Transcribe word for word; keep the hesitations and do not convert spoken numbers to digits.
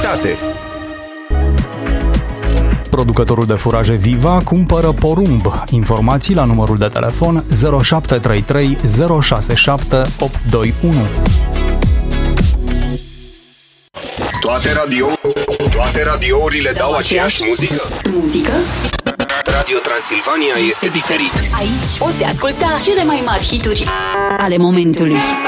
calitate. Producătorul de furaje Viva cumpără porumb. Informații la numărul de telefon zero șapte trei trei zero șase șapte opt doi unu. Toate radio, toate radiourile dau aceeași muzică. Muzică? Radio Transilvania este diferit. Aici poți asculta cele mai mari hituri ale momentului.